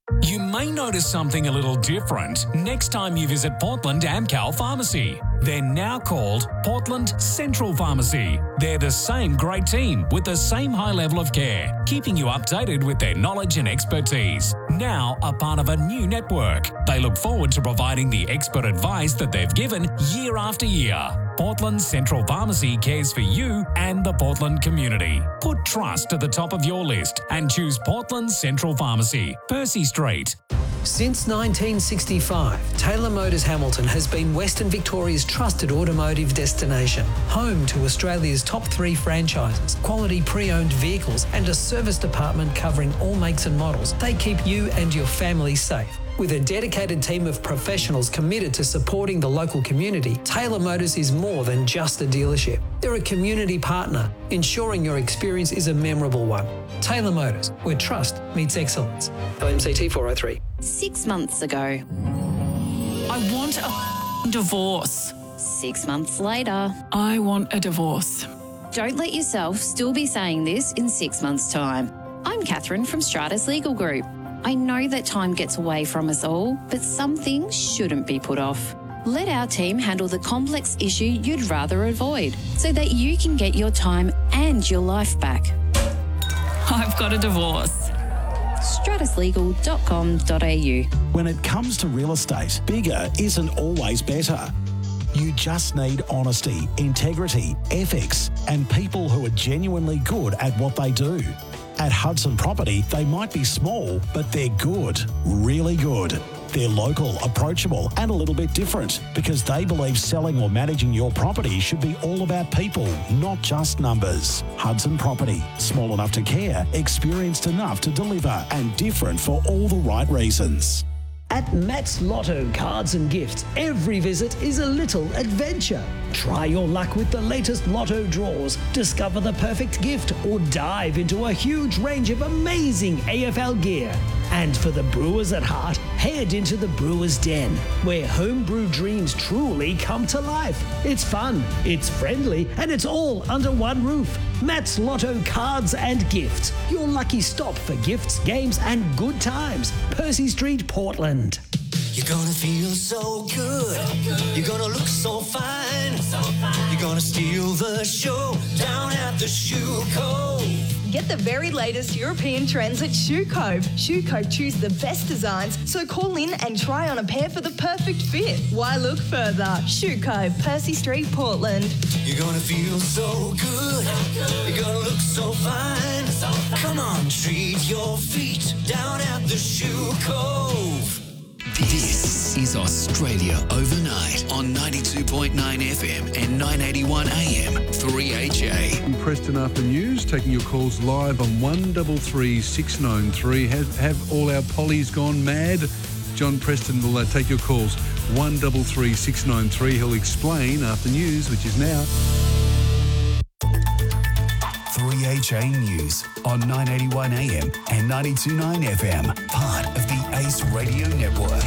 You may notice something a little different next time you visit Portland Amcal Pharmacy. They're now called Portland Central Pharmacy. They're the same great team with the same high level of care, keeping you updated with their knowledge and expertise. Now a part of a new network. They look forward to providing the expert advice that they've given year after year. Portland Central Pharmacy cares for you and the Portland community. Put trust at the top of your list and choose Portland Central Pharmacy, Percy Street. Since 1965, Taylor Motors Hamilton has been Western Victoria's trusted automotive destination, home to Australia's top 3 franchises, quality pre-owned vehicles and a service department covering all makes and models. They keep you and your family safe. With a dedicated team of professionals committed to supporting the local community, Taylor Motors is more than just a dealership. They're a community partner, ensuring your experience is a memorable one. Taylor Motors, where trust meets excellence. LMCT 403. 6 months ago. I want a divorce. 6 months later. I want a divorce. Don't let yourself still be saying this in 6 months' time. I'm Catherine from Stratus Legal Group. I know that time gets away from us all, but some things shouldn't be put off. Let our team handle the complex issue you'd rather avoid so that you can get your time and your life back. I've got a divorce. stratuslegal.com.au. When it comes to real estate, bigger isn't always better. You just need honesty, integrity, ethics, and people who are genuinely good at what they do. At Hudson Property, they might be small, but they're good, really good. They're local, approachable, and a little bit different because they believe selling or managing your property should be all about people, not just numbers. Hudson Property, small enough to care, experienced enough to deliver, and different for all the right reasons. At Matt's Lotto Cards and Gifts, every visit is a little adventure. Try your luck with the latest Lotto draws, discover the perfect gift, or dive into a huge range of amazing AFL gear. And for the brewers at heart, head into the Brewers Den, where homebrew dreams truly come to life. It's fun, it's friendly, and it's all under one roof. Matt's Lotto Cards and Gifts, your lucky stop for gifts, games, and good times. Percy Street, Portland. You're gonna feel so good. You're gonna look so fine. You're gonna steal the show down at the Shoe Cove. Get the very latest European trends at Shoe Cove. Shoe Cove choose the best designs, so call in and try on a pair for the perfect fit. Why look further? Shoe Cove, Percy Street, Portland. You're gonna feel so good. You're gonna look so fine. Come on, treat your feet down at the Shoe Cove. This is Australia Overnight on 92.9 FM and 981 AM 3HA. Preston After News, taking your calls live on 133 693. Have all our pollies gone mad? John Preston will take your calls 133 693. He'll explain after news, which is now. 3HA News on 981 AM and 92.9 FM, part of the Ace Radio Network.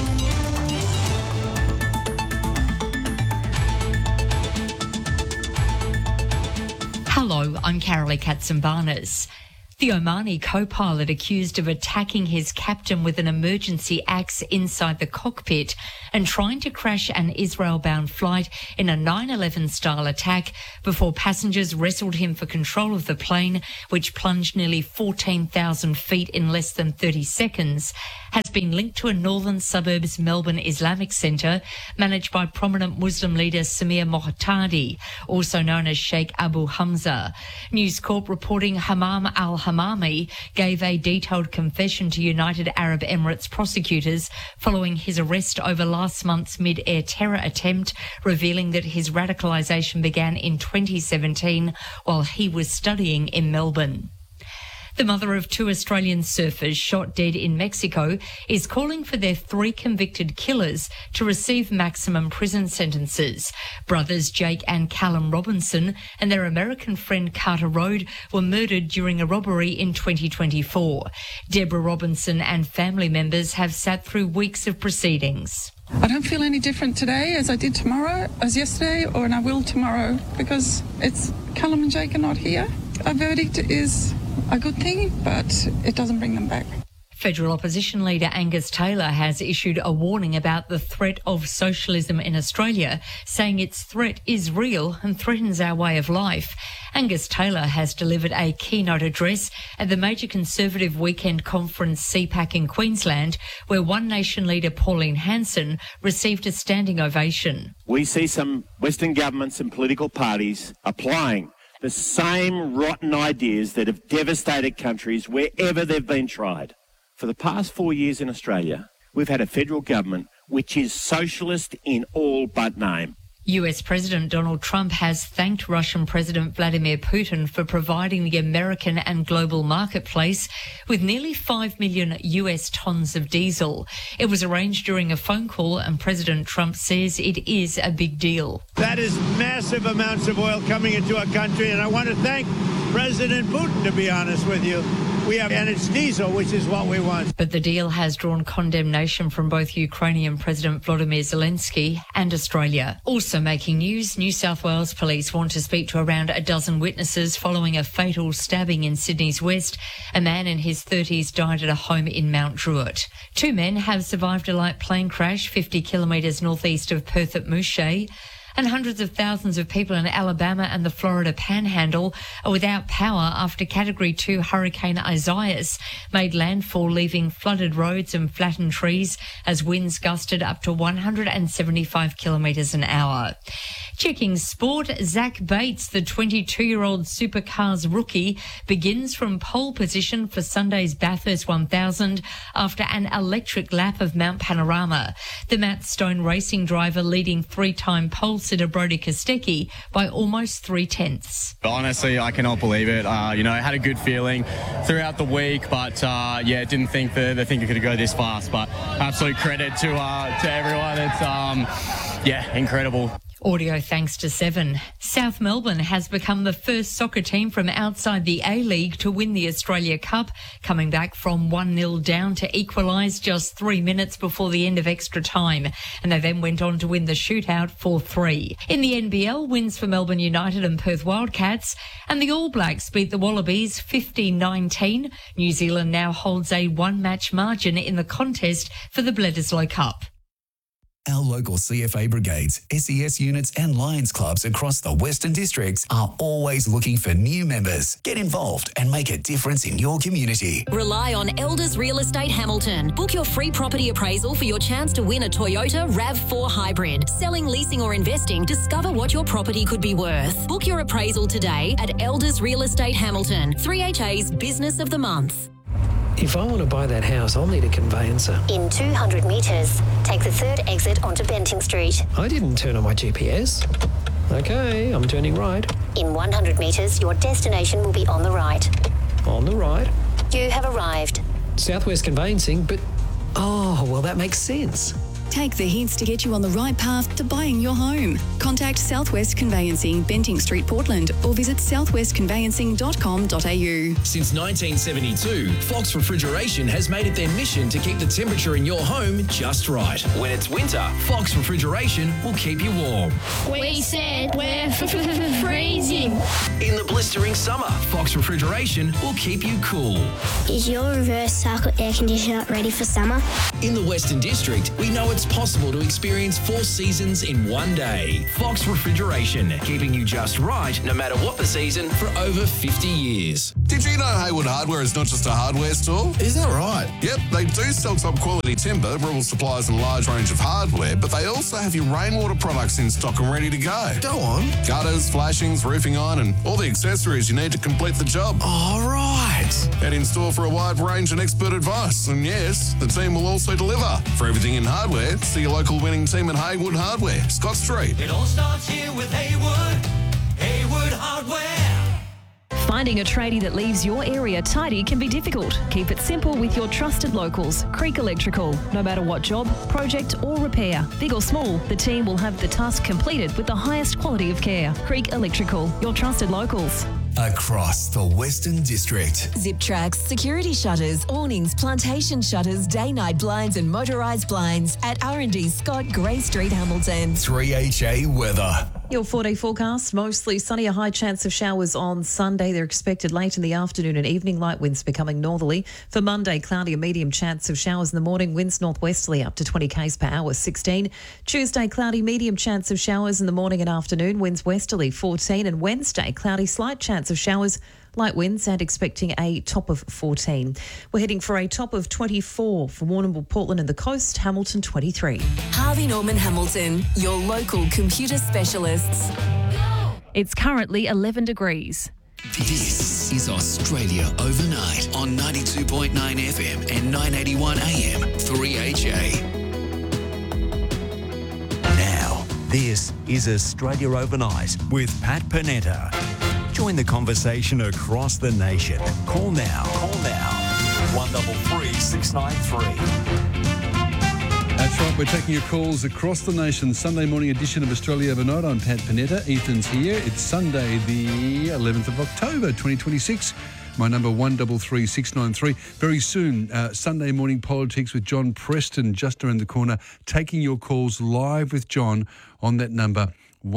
Hello, I'm Carolee Katsimbarnas. The Omani co-pilot accused of attacking his captain with an emergency axe inside the cockpit and trying to crash an Israel-bound flight in a 9/11-style attack before passengers wrestled him for control of the plane, which plunged nearly 14,000 feet in less than 30 seconds, has been linked to a northern suburbs Melbourne Islamic Centre managed by prominent Muslim leader Samir Mohtadi, also known as Sheikh Abu Hamza. News Corp reporting Hammam al-Hammami gave a detailed confession to United Arab Emirates prosecutors following his arrest over last month's mid-air terror attempt, revealing that his radicalisation began in 2017 while he was studying in Melbourne. The mother of 2 Australian surfers shot dead in Mexico is calling for their 3 convicted killers to receive maximum prison sentences. Brothers Jake and Callum Robinson and their American friend Carter Rode were murdered during a robbery in 2024. Deborah Robinson and family members have sat through weeks of proceedings. I don't feel any different today as I did tomorrow, as yesterday, or and I will tomorrow, because it's Callum and Jake are not here. A verdict is a good thing, but it doesn't bring them back. Federal opposition leader Angus Taylor has issued a warning about the threat of socialism in Australia, saying its threat is real and threatens our way of life. Angus Taylor has delivered a keynote address at the major Conservative weekend conference CPAC in Queensland, where One Nation leader Pauline Hanson received a standing ovation. We see some Western governments and political parties applying the same rotten ideas that have devastated countries wherever they've been tried. For the past 4 years in Australia, we've had a federal government which is socialist in all but name. US President Donald Trump has thanked Russian President Vladimir Putin for providing the American and global marketplace with nearly 5 million US tons of diesel. It was arranged during a phone call, and President Trump says it is a big deal. That is massive amounts of oil coming into our country, and I want to thank President Putin, to be honest with you. And it's diesel, which is what we want. But the deal has drawn condemnation from both Ukrainian President Volodymyr Zelensky and Australia. Also making news, New South Wales police want to speak to around a dozen witnesses following a fatal stabbing in Sydney's West. A man in his 30s died at a home in Mount Druitt. 2 men have survived a light plane crash 50 kilometres northeast of Perth at Mouche. And hundreds of thousands of people in Alabama and the Florida Panhandle are without power after Category 2 Hurricane Isaias made landfall, leaving flooded roads and flattened trees as winds gusted up to 175 kilometres an hour. Checking sport, Zach Bates, the 22-year-old supercars rookie, begins from pole position for Sunday's Bathurst 1000 after an electric lap of Mount Panorama. The Matt Stone racing driver leading three-time pole sitter Brody Kostecki by almost 3/10. Honestly, I cannot believe it. I had a good feeling throughout the week, but didn't think that it could go this fast. But absolute credit to everyone. It's incredible. Audio thanks to Seven. South Melbourne has become the first soccer team from outside the A-League to win the Australia Cup, coming back from 1-0 down to equalise just 3 minutes before the end of extra time. And they then went on to win the shootout 4-3. In the NBL, wins for Melbourne United and Perth Wildcats, and the All Blacks beat the Wallabies 50-19. New Zealand now holds a one-match margin in the contest for the Bledisloe Cup. Our local CFA brigades, SES units and Lions clubs across the Western Districts are always looking for new members. Get involved and make a difference in your community. Rely on Elders Real Estate Hamilton. Book your free property appraisal for your chance to win a Toyota RAV4 Hybrid. Selling, leasing or investing, discover what your property could be worth. Book your appraisal today at Elders Real Estate Hamilton, 3HA's Business of the Month. If I want to buy that house, I'll need a conveyancer. In 200 metres, take the third exit onto Benting Street. I didn't turn on my GPS. Okay, I'm turning right. In 100 metres, your destination will be on the right. On the right? You have arrived. Southwest Conveyancing, but... Oh, well, that makes sense. Take the hints to get you on the right path to buying your home. Contact Southwest Conveyancing, Benting Street, Portland, or visit southwestconveyancing.com.au. Since 1972, Fox Refrigeration has made it their mission to keep the temperature in your home just right. When it's winter, Fox Refrigeration will keep you warm. We said we're freezing. In the blistering summer, Fox Refrigeration will keep you cool. Is your reverse cycle air conditioner ready for summer? In the Western District, we know it's possible to experience 4 seasons in one day. Fox Refrigeration, keeping you just right no matter what the season for over 50 years. Did you know Haywood Hardware is not just a hardware store? Is that right? Yep, they do sell top quality timber, rural supplies and a large range of hardware, but they also have your rainwater products in stock and ready to go. Go on. Gutters, flashings, roofing iron and all the accessories you need to complete the job. All right. Head in store for a wide range and expert advice. And yes, the team will also deliver. For everything in hardware, see your local winning team at Haywood Hardware, Scott Street. It all starts here with Haywood Hardware. Finding a tradie that leaves your area tidy can be difficult. Keep it simple with your trusted locals, Creek Electrical. No matter what job, project or repair, big or small, the team will have the task completed with the highest quality of care. Creek Electrical, your trusted locals. Across the Western District. Zip Tracks, security shutters, awnings, plantation shutters, day-night blinds and motorised blinds at R&D Scott, Grey Street, Hamilton. 3HA Weather. Your 4-day forecast, mostly sunny, a high chance of showers on Sunday. They're expected late in the afternoon and evening, light winds becoming northerly. For Monday, cloudy, a medium chance of showers in the morning, winds northwesterly up to 20 k's per hour, 16. Tuesday, cloudy, medium chance of showers in the morning and afternoon, winds westerly, 14. And Wednesday, cloudy, slight chance of showers, light winds, and expecting a top of 14. We're heading for a top of 24 for Warrnambool, Portland and the coast, Hamilton 23. Harvey Norman Hamilton, your local computer specialists. It's currently 11 degrees. This is Australia Overnight on 92.9 FM and 981 AM 3HA. Now, this is Australia Overnight with Pat Panetta. Join the conversation across the nation. Call now. 133 693. That's right, we're taking your calls across the nation. Sunday morning edition of Australia Overnight. I'm Pat Panetta. Ethan's here. It's Sunday, the 11th of October, 2026. My number 133 693. Very soon, Sunday morning politics with John Preston just around the corner. Taking your calls live with John on that number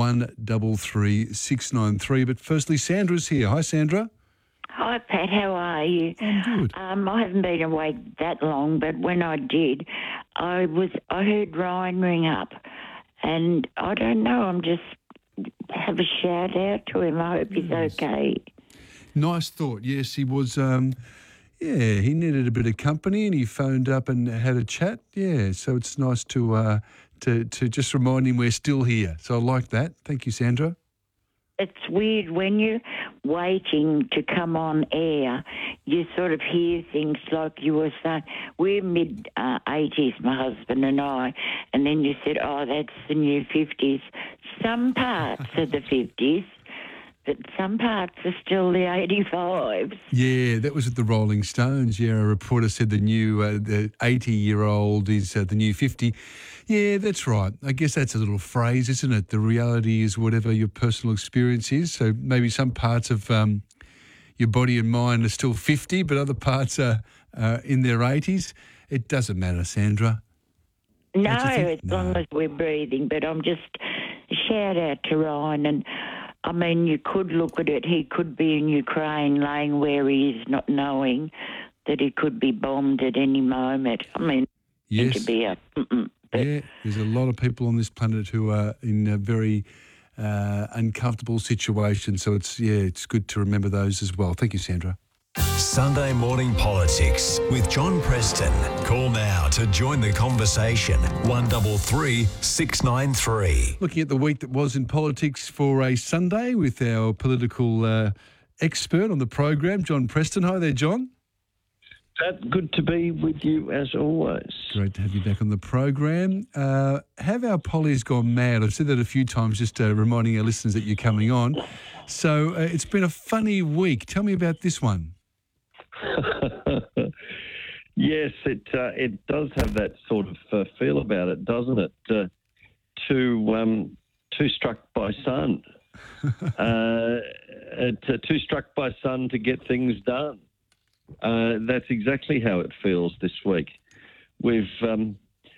133 693. But firstly, Sandra's here. Hi, Sandra. Hi, Pat. How are you? I'm good. I haven't been awake that long, but when I did, I heard Ryan ring up, and I don't know. I'm just have a shout out to him. I hope he's okay. Nice thought. Yes, he was. He needed a bit of company, and he phoned up and had a chat. Yeah, so it's nice to just remind him we're still here. So I like that. Thank you, Sandra. It's weird when you're waiting to come on air, you sort of hear things like you were saying, we're mid-80s, my husband and I, and then you said, oh, that's the new 50s. Some parts are the 50s, but some parts are still the 85s. Yeah, that was at the Rolling Stones. Yeah, a reporter said the 80-year-old is the new 50. Yeah, that's right. I guess that's a little phrase, isn't it? The reality is whatever your personal experience is. So maybe some parts of your body and mind are still 50, but other parts are in their 80s. It doesn't matter, Sandra. No, as long as we're breathing. But I'm just a shout out to Ryan. And I mean, you could look at it. He could be in Ukraine, laying where he is, not knowing that he could be bombed at any moment. I mean, yes. To be a. Yeah, there's a lot of people on this planet who are in a very uncomfortable situation. So it's good to remember those as well. Thank you, Sandra. Sunday morning politics with John Preston. Call now to join the conversation. 133 693. Looking at the week that was in politics for a Sunday with our political expert on the program, John Preston. Hi there, John. Pat, good to be with you as always. Great to have you back on the program. Have our pollies gone mad? I've said that a few times, just reminding our listeners that you're coming on. So it's been a funny week. Tell me about this one. Yes, it does have that sort of feel about it, doesn't it? Too struck by sun. Too struck by sun to get things done. That's exactly how it feels this week. We've, I'm.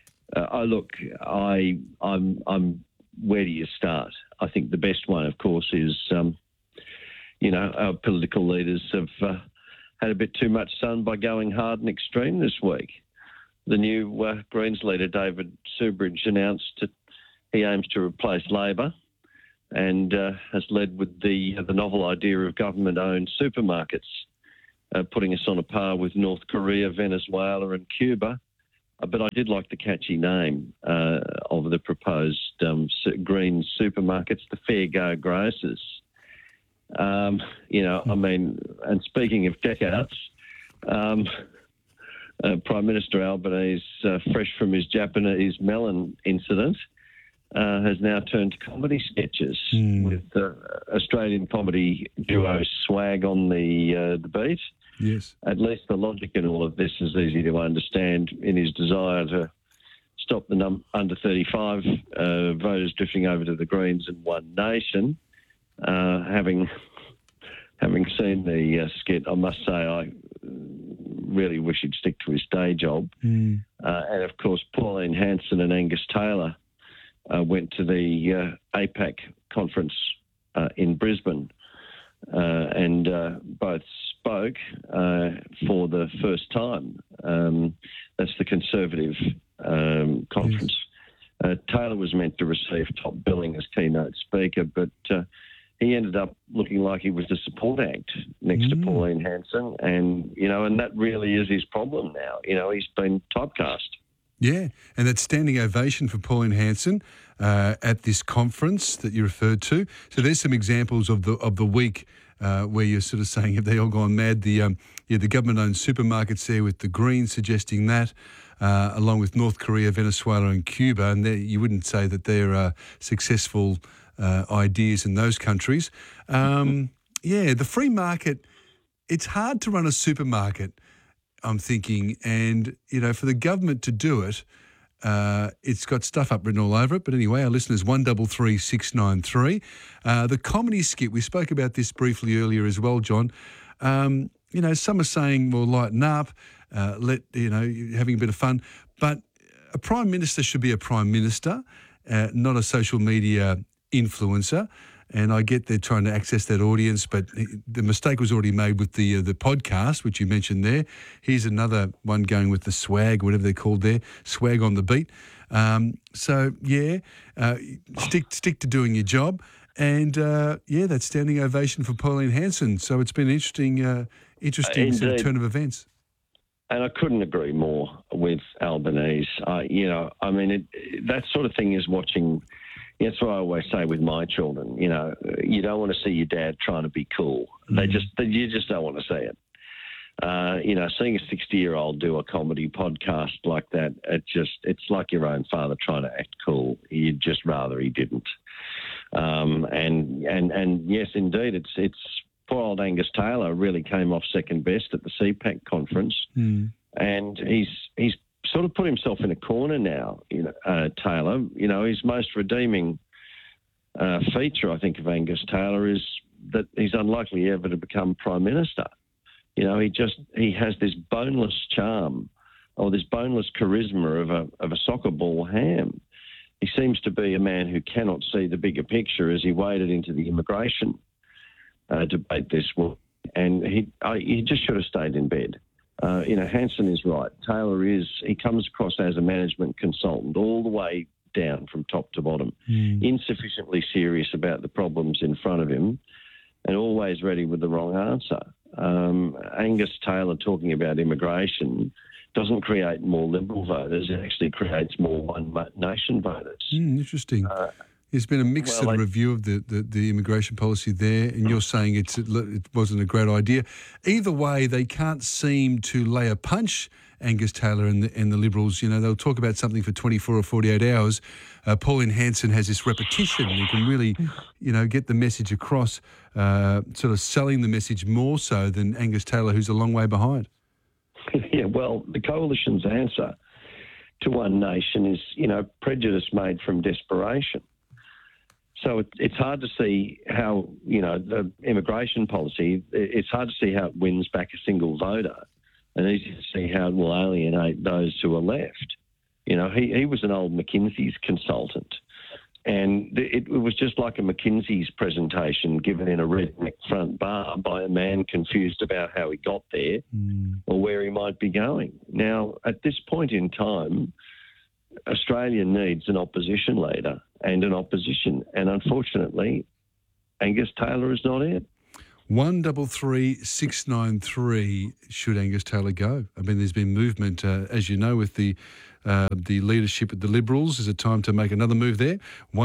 Where do you start? I think the best one, of course, is, our political leaders have had a bit too much sun by going hard and extreme this week. The new Greens leader, David Subridge, announced that he aims to replace Labor and has led with the novel idea of government-owned supermarkets. Putting us on a par with North Korea, Venezuela and Cuba. But I did like the catchy name of the proposed green supermarkets, the Fair Go Grocers. And speaking of checkouts, Prime Minister Albanese, fresh from his Japanese melon incident, has now turned to comedy sketches with Australian comedy duo Swag on the beat. Yes. At least the logic in all of this is easy to understand in his desire to stop the under 35 voters drifting over to the Greens and One Nation. Having seen the skit, I must say I really wish he'd stick to his day job. And, of course, Pauline Hanson and Angus Taylor went to the APAC conference in Brisbane, and both spoke for the first time. That's the Conservative conference. Taylor was meant to receive top billing as keynote speaker, but he ended up looking like he was the support act next to Pauline Hanson, and that really is his problem now. He's been typecast. Yeah, and that standing ovation for Pauline Hanson at this conference that you referred to. So there's some examples of the week where you're sort of saying, have they all gone mad? The government-owned supermarkets there with the Greens suggesting that, along with North Korea, Venezuela and Cuba, and you wouldn't say that they're successful ideas in those countries. The free market, it's hard to run a supermarket, I'm thinking, and, for the government to do it, it's got stuff up written all over it. But anyway, our listeners, 133693. The comedy skit, we spoke about this briefly earlier as well, John. Some are saying, well, lighten up, having a bit of fun. But a Prime Minister should be a Prime Minister, not a social media influencer. And I get they're trying to access that audience, but the mistake was already made with the podcast, which you mentioned there. Here's another one going with the swag, whatever they're called there, swag on the beat. Stick to doing your job. And, that standing ovation for Pauline Hanson. So it's been an interesting sort of turn of events. And I couldn't agree more with Albanese. That sort of thing is watching... That's what I always say with my children. You don't want to see your dad trying to be cool. You just don't want to see it. Seeing a 60-year-old do a comedy podcast like that, it's like your own father trying to act cool. You'd just rather he didn't. And yes, indeed, it's poor old Angus Taylor really came off second best at the CPAC conference, and he's sort of put himself in a corner now, Taylor. His most redeeming feature, I think, of Angus Taylor is that he's unlikely ever to become Prime Minister. He has this boneless charm or this boneless charisma of a soccer ball ham. He seems to be a man who cannot see the bigger picture as he waded into the immigration debate this week, and he just should have stayed in bed. Hanson is right. Taylor he comes across as a management consultant all the way down from top to bottom, insufficiently serious about the problems in front of him and always ready with the wrong answer. Angus Taylor talking about immigration doesn't create more Liberal voters, it actually creates more One Nation voters. Interesting. There's been a mixed review of the immigration policy there, and you're saying it wasn't a great idea. Either way, they can't seem to lay a punch, Angus Taylor and the Liberals. They'll talk about something for 24 or 48 hours. Pauline Hanson has this repetition. You can really, get the message across, sort of selling the message more so than Angus Taylor, who's a long way behind. Yeah, well, the Coalition's answer to One Nation is, prejudice made from desperation. So it's hard to see how, the immigration policy, it's hard to see how it wins back a single voter, and easy to see how it will alienate those who are left. He was an old McKinsey's consultant, and it was just like a McKinsey's presentation given in a redneck front bar by a man confused about how he got there or where he might be going. Now, at this point in time, Australia needs an opposition leader and an opposition, and unfortunately, Angus Taylor is not it. 133693. Should Angus Taylor go? There's been movement, as you know, with the leadership of the Liberals. Is it time to make another move there?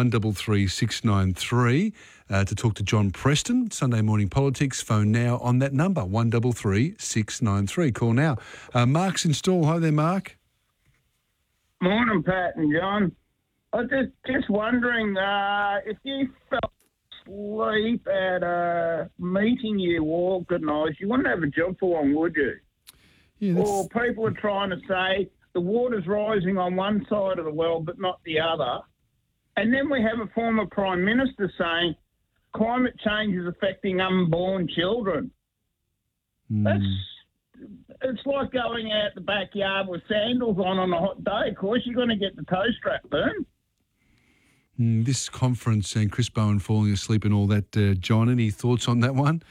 133693 to talk to John Preston, Sunday Morning Politics. Phone now on that number, 133693. Call now. Mark's in Stawell. Hi there, Mark. Morning, Pat and John. I was just wondering if you fell asleep at a meeting you organised, you wouldn't have a job for long, would you? Yeah, or people are trying to say the water's rising on one side of the world but not the other. And then we have a former Prime Minister saying climate change is affecting unborn children. It's like going out the backyard with sandals on a hot day. Of course, you're going to get the toe strap burn. This conference and Chris Bowen falling asleep and all that, John, any thoughts on that one?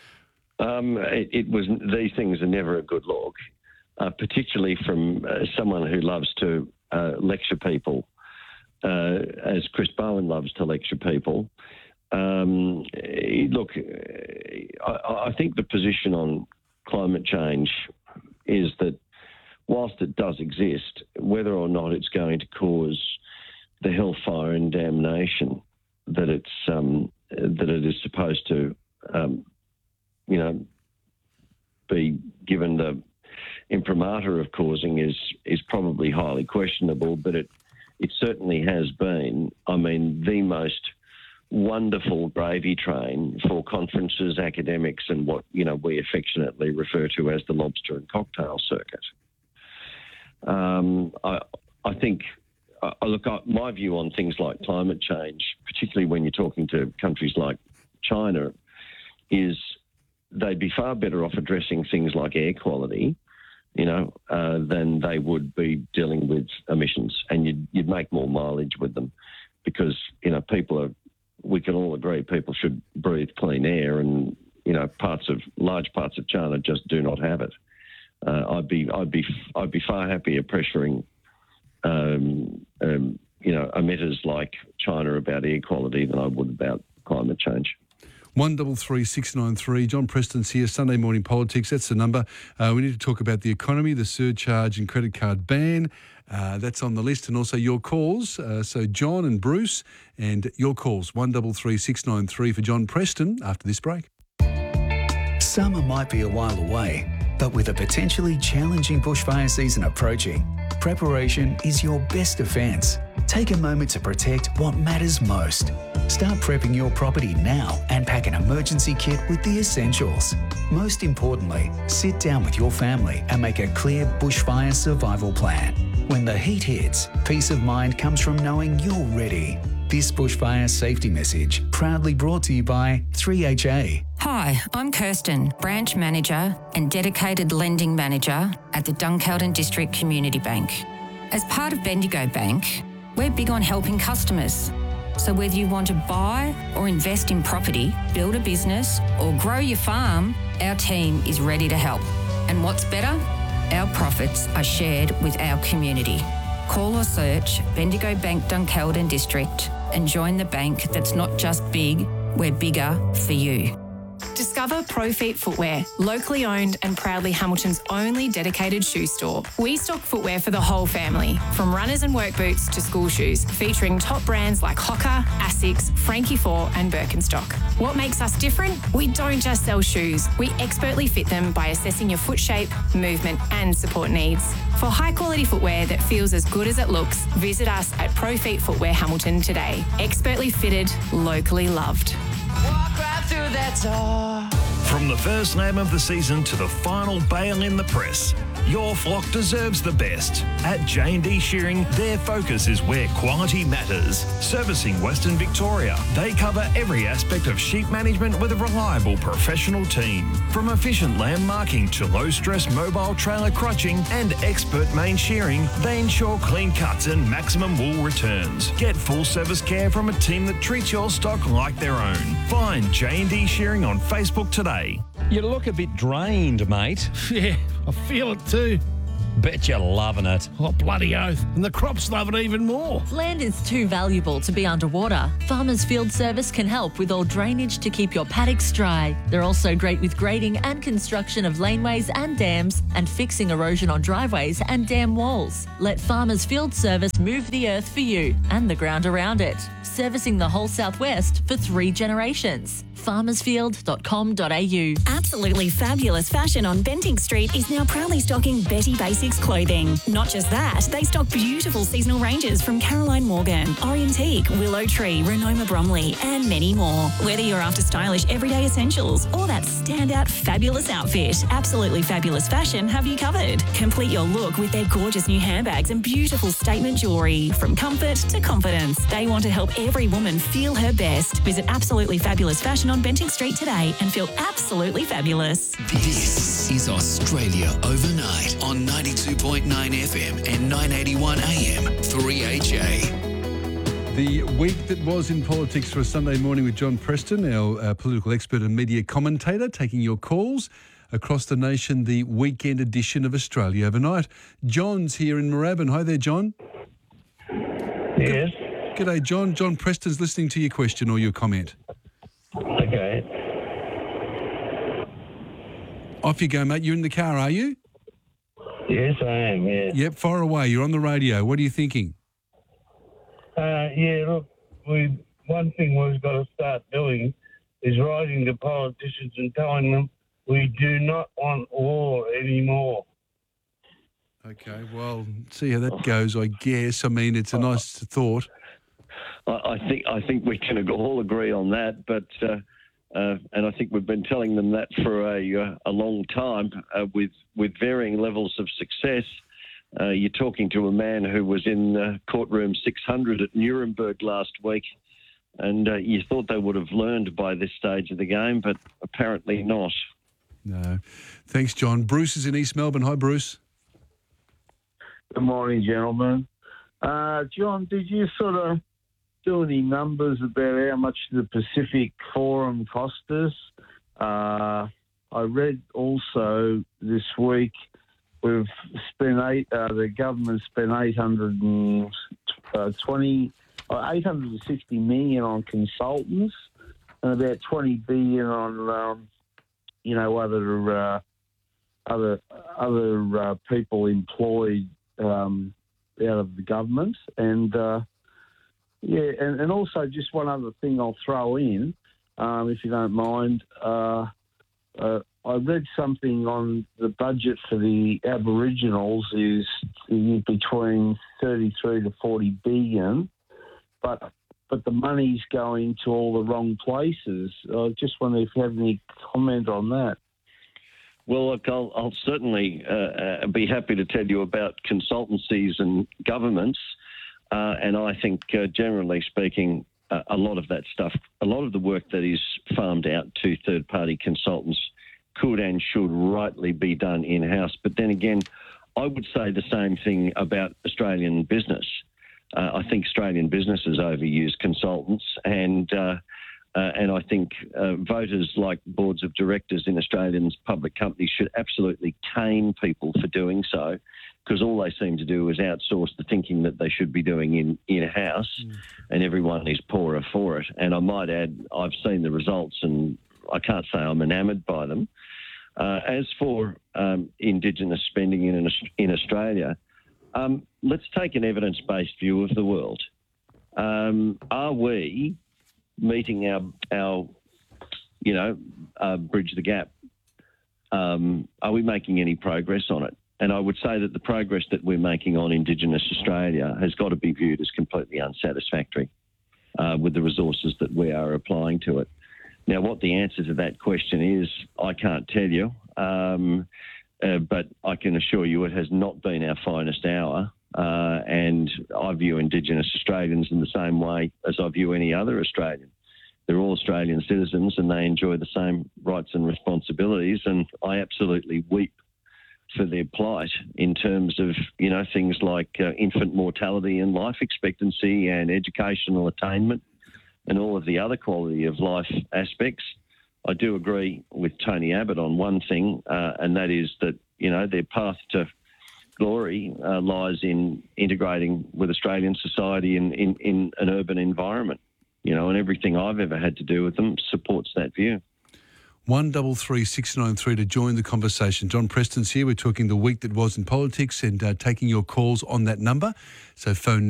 These things are never a good look, particularly from someone who loves to lecture people, as Chris Bowen loves to lecture people. Look, I think the position on climate change is that whilst it does exist, whether or not it's going to cause the hellfire and damnation that it is supposed to, be given the imprimatur of causing is probably highly questionable. But it certainly has been, the most wonderful gravy train for conferences, academics, and what we affectionately refer to as the lobster and cocktail circuit. I think. My view on things like climate change, particularly when you're talking to countries like China, is they'd be far better off addressing things like air quality, than they would be dealing with emissions, and you'd make more mileage with them, because we can all agree people should breathe clean air, and large parts of China just do not have it. I'd be far happier pressuring emitters like China about air quality than I would about climate change. 133693. John Preston's here, Sunday Morning Politics. That's the number. We need to talk about the economy, the surcharge and credit card ban. That's on the list, and also your calls. So John and Bruce, and your calls, 133693 for John Preston after this break. Summer might be a while away, but with a potentially challenging bushfire season approaching, preparation is your best defence. Take a moment to protect what matters most. Start prepping your property now and pack an emergency kit with the essentials. Most importantly, sit down with your family and make a clear bushfire survival plan. When the heat hits, peace of mind comes from knowing you're ready. This bushfire safety message proudly brought to you by 3HA. Hi, I'm Kirsten, Branch Manager and Dedicated Lending Manager at the Dunkeld District Community Bank. As part of Bendigo Bank, we're big on helping customers. So whether you want to buy or invest in property, build a business or grow your farm, our team is ready to help. And what's better? Our profits are shared with our community. Call or search Bendigo Bank Dunkeld District and join the bank that's not just big, we're bigger for you. Discover ProFeet Footwear, locally owned and proudly Hamilton's only dedicated shoe store. We stock footwear for the whole family, from runners and work boots to school shoes, featuring top brands like Hoka, Asics, Frankie 4 and Birkenstock. What makes us different? We don't just sell shoes. We expertly fit them by assessing your foot shape, movement and support needs. For high-quality footwear that feels as good as it looks, visit us at ProFeet Footwear Hamilton today. Expertly fitted, locally loved. Walk right through that door. From the first lamb of the season to the final bale in the press, your flock deserves the best. At J&D Shearing, their focus is where quality matters. Servicing Western Victoria, they cover every aspect of sheep management with a reliable professional team. From efficient lamb marking to low-stress mobile trailer crutching and expert main shearing, they ensure clean cuts and maximum wool returns. Get full service care from a team that treats your stock like their own. Find J&D Shearing on Facebook today. You look a bit drained, mate. Yeah, I feel it too. Bet you're loving it. Oh, bloody oath. And the crops love it even more. Land is too valuable to be underwater. Farmers Field Service can help with all drainage to keep your paddocks dry. They're also great with grading and construction of laneways and dams and fixing erosion on driveways and dam walls. Let Farmers Field Service move the earth for you and the ground around it. Servicing the whole southwest for 3 generations. farmersfield.com.au. Absolutely fabulous fashion on Bentinck Street is now proudly stocking Betty Basics clothing. Not just that, they stock beautiful seasonal ranges from Caroline Morgan, Orientique, Willow Tree, Renoma Bromley, and many more. Whether you're after stylish everyday essentials or that standout fabulous outfit, Absolutely Fabulous Fashion have you covered. Complete your look with their gorgeous new handbags and beautiful statement jewellery. From comfort to confidence, they want to help every woman feel her best. Visit Absolutely Fabulous Fashion on Bentinck Street today and feel absolutely fabulous. This is Australia Overnight on 92.9 FM and 981 AM 3HA. The week that was in politics for a Sunday morning with John Preston, our political expert and media commentator, taking your calls across the nation, the weekend edition of Australia Overnight. John's here in Moorabbin. Hi there, John. Yes. G'day, John. John Preston's listening to your question or your comment. Okay. Off you go, mate. You're in the car, are you? Yes, I am, yeah. Yep, far away. You're on the radio. What are you thinking? Yeah, look, one thing we've got to start doing is writing to politicians and telling them we do not want war anymore. Okay, well, see how that goes, I guess. I mean, it's a nice thought. I think we can all agree on that, but and I think we've been telling them that for a long time with varying levels of success. You're talking to a man who was in courtroom 600 at Nuremberg last week, and you thought they would have learned by this stage of the game, but apparently not. No. Thanks, John. Bruce is in East Melbourne. Hi, Bruce. Good morning, gentlemen. John, did you sort of do any numbers about how much the Pacific Forum cost us? I read also this week we've spent the government spent 860 million on consultants and about 20 billion on other people employed out of the government, and and also just one other thing I'll throw in, if you don't mind. I read something on the budget for the Aboriginals is between 33 to 40 billion, but the money's going to all the wrong places. I just wonder if you have any comment on that. Well, look, I'll certainly be happy to tell you about consultancies and governments, and I think, generally speaking, a lot of that stuff, a lot of the work that is farmed out to third-party consultants could and should rightly be done in-house. But then again, I would say the same thing about Australian business. I think Australian businesses overuse consultants, and I think voters like boards of directors in Australian public companies should absolutely cane people for doing so, because all they seem to do is outsource the thinking that they should be doing in-house, and everyone is poorer for it. And I might add, I've seen the results, and I can't say I'm enamoured by them. As for Indigenous spending in Australia, let's take an evidence-based view of the world. Are we meeting our bridge the gap? Are we making any progress on it? And I would say that the progress that we're making on Indigenous Australia has got to be viewed as completely unsatisfactory with the resources that we are applying to it. Now, what the answer to that question is, I can't tell you, but I can assure you it has not been our finest hour. And I view Indigenous Australians in the same way as I view any other Australian. They're all Australian citizens and they enjoy the same rights and responsibilities, and I absolutely weep for their plight in terms of, things like infant mortality and life expectancy and educational attainment and all of the other quality of life aspects. I do agree with Tony Abbott on one thing, and that is that, their path to glory lies in integrating with Australian society in an urban environment, and everything I've ever had to do with them supports that view. 133 693 to join the conversation. John Preston's here. We're talking the week that was in politics and taking your calls on that number. So phone